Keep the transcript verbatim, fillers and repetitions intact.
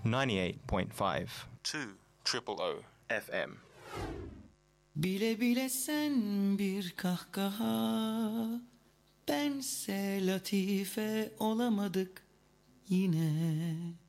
ninety-eight point five. two triple O F M. Bile bile sen bir kahkaha, bense latife olamadık yine.